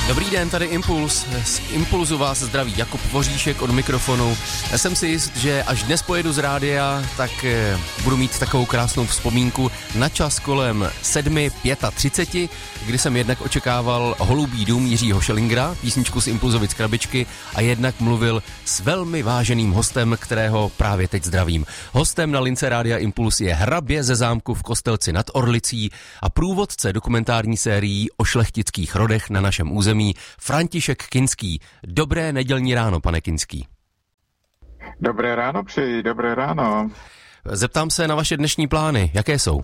Dobrý den, tady Impuls. Z Impulzu vás zdraví Jakub Voříšek od mikrofonu. Já jsem si jist, že až dnes pojedu z rádia, tak budu mít takovou krásnou vzpomínku na čas kolem 7:35, kdy jsem jednak očekával Holubí dům Jiřího Schellingera, písničku z Impulzovic krabičky, a jednak mluvil s velmi váženým hostem, kterého právě teď zdravím. Hostem na lince rádia Impuls je hrabě ze zámku v Kostelci nad Orlicí a průvodce dokumentární sérií o šlechtických rodech na našem území František Kinský. Dobré nedělní ráno, pane Kinský. Dobré ráno přeji, dobré ráno. Zeptám se na vaše dnešní plány, jaké jsou?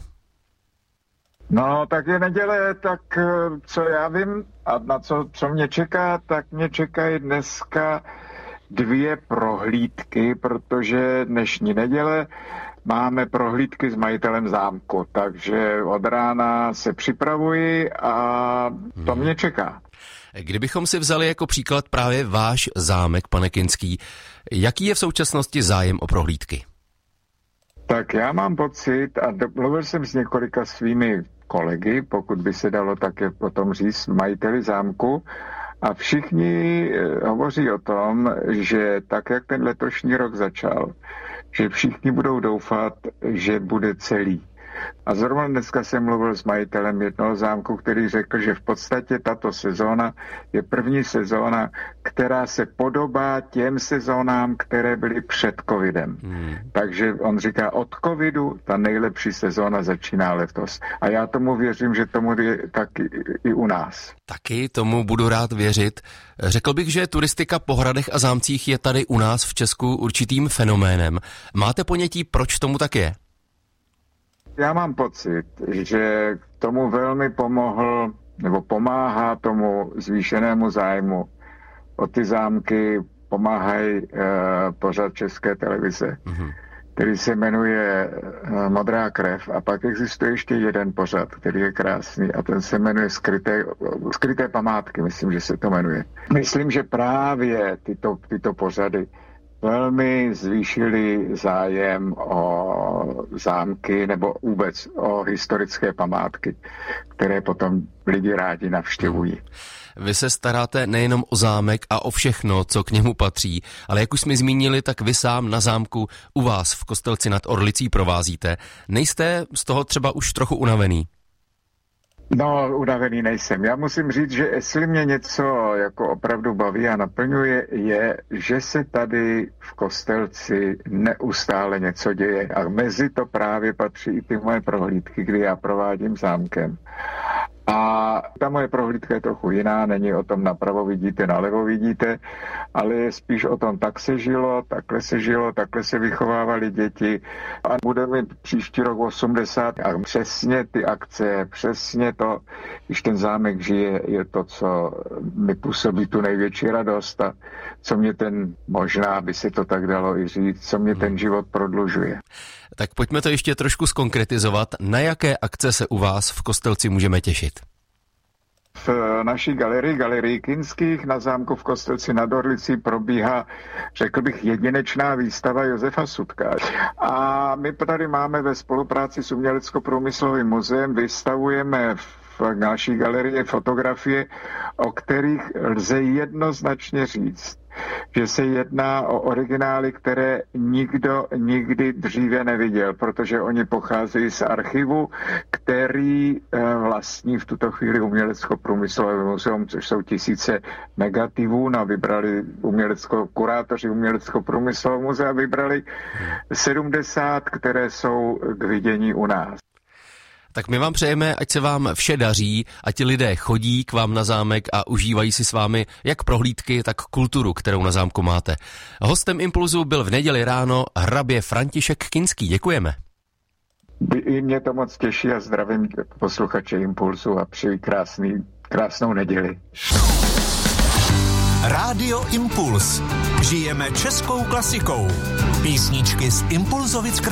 No, tak je neděle, tak co já vím a na co mě čeká, tak mě čekají dneska 2 prohlídky, protože dnešní neděle máme prohlídky s majitelem zámku, takže od rána se připravuji a to mě čeká. Kdybychom si vzali jako příklad právě váš zámek, pane Kinský, jaký je v současnosti zájem o prohlídky? Tak já mám pocit, a mluvil jsem s několika svými kolegy, pokud by se dalo také potom říct, majiteli zámku, a všichni hovoří o tom, že tak, jak ten letošní rok začal, že všichni budou doufat, že bude celý. A zrovna dneska jsem mluvil s majitelem jednoho zámku, který řekl, že v podstatě tato sezóna je první sezóna, která se podobá těm sezónám, které byly před covidem. Takže on říká, od covidu ta nejlepší sezóna začíná letos. A já tomu věřím, že tomu je taky i u nás. Taky tomu budu rád věřit. Řekl bych, že turistika po hradech a zámcích je tady u nás v Česku určitým fenoménem. Máte ponětí, proč tomu tak je? Já mám pocit, že tomu velmi pomohl, nebo pomáhá tomu zvýšenému zájmu o ty zámky, pomáhají pořad České televize, který se jmenuje Modrá krev, a pak existuje ještě jeden pořad, který je krásný, a ten se jmenuje Skryté památky, myslím, že se to jmenuje. Myslím, že právě tyto pořady velmi zvýšili zájem o zámky nebo vůbec o historické památky, které potom lidi rádi navštěvují. Vy se staráte nejenom o zámek a o všechno, co k němu patří, ale jak už jsme zmínili, tak vy sám na zámku u vás v Kostelci nad Orlicí provázíte. Nejste z toho třeba už trochu unavený? No, unavený nejsem. Já musím říct, že jestli mě něco jako opravdu baví a naplňuje, je, že se tady v Kostelci neustále něco děje. A mezi to právě patří i ty moje prohlídky, kdy já provádím zámkem. A ta moje prohlídka je trochu jiná, není o tom napravo vidíte, nalevo vidíte, ale je spíš o tom, tak se žilo, takhle se vychovávali děti a bude mít příští rok 80 a přesně ty akce, přesně to, když ten zámek žije, je to, co mi působí tu největší radost a co mě možná by se to tak dalo i říct, co mě ten život prodlužuje. Tak pojďme to ještě trošku zkonkretizovat. Na jaké akce se u vás v Kostelci můžeme těšit? V naší galerii Kinských na zámku v Kostelci nad Orlicí probíhá, řekl bych, jedinečná výstava Josefa Sudka. A my tady máme ve spolupráci s Umělecko-průmyslovým muzeem, vystavujeme v naší galerii fotografie, o kterých lze jednoznačně říct, že se jedná o originály, které nikdo nikdy dříve neviděl, protože oni pocházejí z archivu, který vlastní v tuto chvíli Umělecko-průmyslové muzeum, což jsou tisíce negativů. Vybrali kurátoři Umělecko-průmyslového muzea vybrali 70, které jsou k vidění u nás. Tak my vám přejeme, ať se vám vše daří, ať ti lidé chodí k vám na zámek a užívají si s vámi jak prohlídky, tak kulturu, kterou na zámku máte. Hostem Impulzu byl v neděli ráno hrabě František Kinský. Děkujeme. I mě to moc těší a zdravím posluchače Impulzu a přeji krásnou neděli. Rádio Impuls. Žijeme českou klasikou. Písničky z Impulzovic